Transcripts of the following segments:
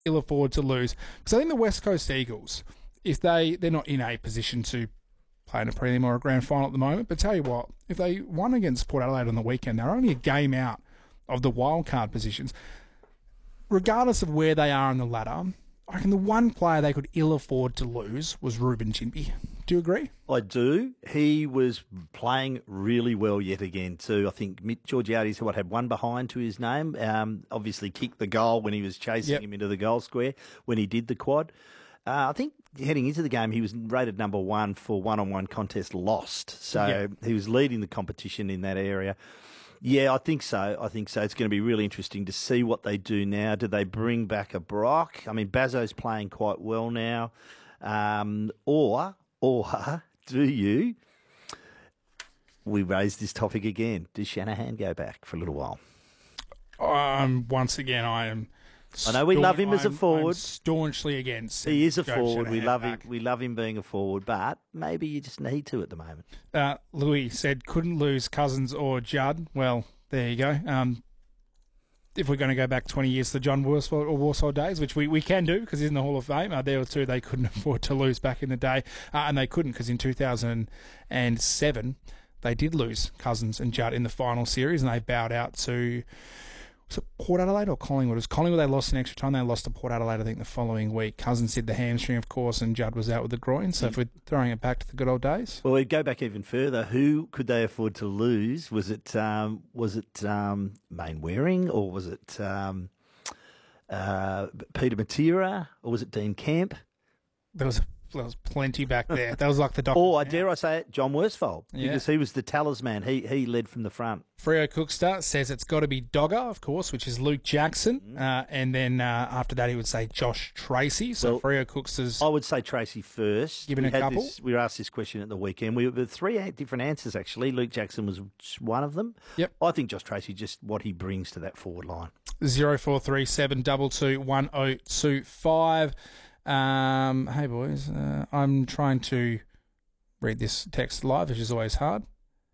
ill afford to lose. Because I think the West Coast Eagles, if they're not in a position to play in a prelim or a grand final at the moment, but tell you what, if they won against Port Adelaide on the weekend, they're only a game out of the wildcard positions. Regardless of where they are on the ladder, I reckon the one player they could ill afford to lose was Ruben Jinby. Do you agree? I do. He was playing really well yet again too. I think Mick Georgiades had one behind to his name. Obviously kicked the goal when he was chasing him into the goal square when he did the quad. I think heading into the game, he was rated number 1 for one-on-one contest lost. So he was leading the competition in that area. Yeah, I think so. It's going to be really interesting to see what they do now. Do they bring back a Brock? I mean, Bazzo's playing quite well now. Or do you... We raised this topic again. Does Shanahan go back for a little while? Once again, I am... I know we love him as a forward. I'm staunchly against. He is a forward. We love him. We love him being a forward, but maybe you just need to at the moment. Louis said couldn't lose Cousins or Judd. Well, there you go. If we're going to go back 20 years to the John Warsaw days, which we can do because he's in the Hall of Fame, there were two they couldn't afford to lose back in the day, and they couldn't because in 2007 they did lose Cousins and Judd in the final series, and they bowed out to. Was it Port Adelaide or Collingwood? It was Collingwood. They lost in extra time. They lost to Port Adelaide, I think, the following week. Cousins did the hamstring, of course, and Judd was out with the groin. So if we're throwing it back to the good old days. Well, we'd go back even further. Who could they afford to lose? Was it Main Waring, or was it Peter Matera, or was it Dean Camp? There was plenty back there. That was like the doctor. Or, dare I say it, John Worsfold, because he was the talisman. He led from the front. Freo Cookster says it's got to be Dogger, of course, which is Luke Jackson. And then after that, he would say Josh Tracy. So Freo Cookster's... I would say Tracy first. Given a couple. We were asked this question at the weekend. We were 3 different answers, actually. Luke Jackson was one of them. Yep. I think Josh Tracy, just what he brings to that forward line. 0437 22 1025. Hey boys, I'm trying to read this text live, which is always hard.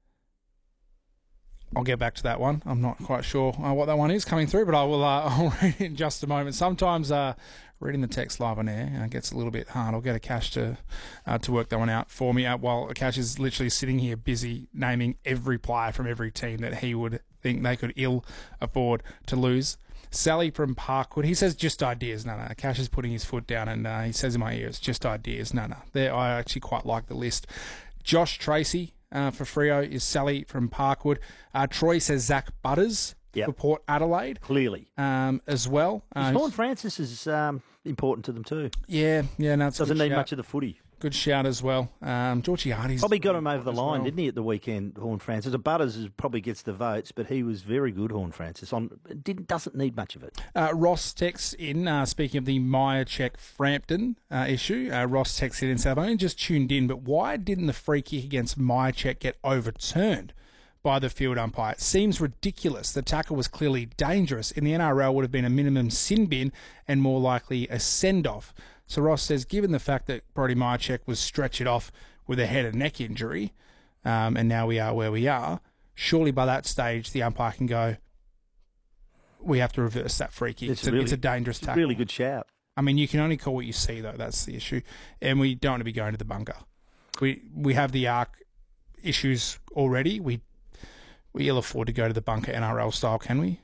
I'll get back to that one. I'm not quite sure what that one is coming through, but I'll read it in just a moment. Sometimes reading the text live on air gets a little bit hard. I'll get Akash to work that one out for me. While Akash is literally sitting here busy naming every player from every team that he would think they could ill afford to lose. Sally from Parkwood, he says just ideas. No. Cash is putting his foot down and he says in my ear, it's just ideas. No. I actually quite like the list. Josh Tracy for Freo is Sally from Parkwood. Troy says Zach Butters for Port Adelaide. Clearly. As well. Sean Francis is important to them too. Yeah. No, it's doesn't need much of the footy. Good shout as well. Georgiades probably got him over the line, didn't he, at the weekend, Horn Francis? Butters probably gets the votes, but he was very good, Horn Francis. Doesn't need much of it. Ross texts in, speaking of the Myercheck-Frampton issue, Ross texts in and said, I've only just tuned in, but why didn't the free kick against Myercheck get overturned by the field umpire? It seems ridiculous. The tackle was clearly dangerous. In the NRL would have been a minimum sin bin and more likely a send-off. So Ross says, given the fact that Brody Myercheck was stretched off with a head and neck injury, and now we are where we are, surely by that stage the umpire can go, we have to reverse that free kick. It's a dangerous tackle. Really good shout. I mean, you can only call what you see, though. That's the issue. And we don't want to be going to the bunker. We have the arc issues already. We ill afford to go to the bunker NRL style, can we?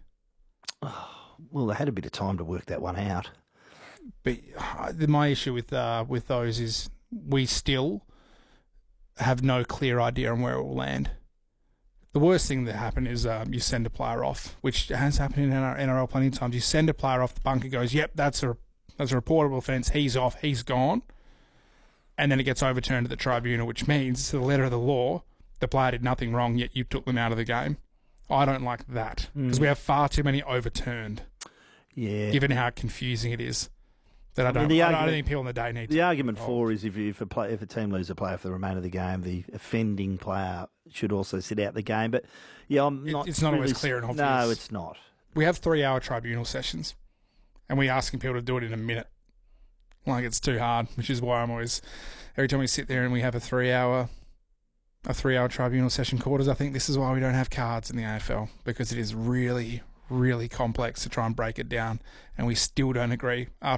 Well, they had a bit of time to work that one out. But my issue with those is we still have no clear idea on where it will land. The worst thing that happened is you send a player off, which has happened in our NRL plenty of times. You send a player off, the bunker goes, yep, that's a reportable offence, he's off, he's gone. And then it gets overturned at the tribunal, which means, to the letter of the law, the player did nothing wrong, yet you took them out of the game. I don't like that, because we have far too many overturned, given how confusing it is. That I don't think people in the day need to. The argument for is if a team loses a player for the remainder of the game, the offending player should also sit out the game. But it's not always clear and obvious. No, it's not. We have 3-hour tribunal sessions, and we're asking people to do it in a minute. Like, it's too hard, which is why I'm always, every time we sit there and we have a 3-hour tribunal session quarters, I think this is why we don't have cards in the AFL, because it is really, really complex to try and break it down, and we still don't agree after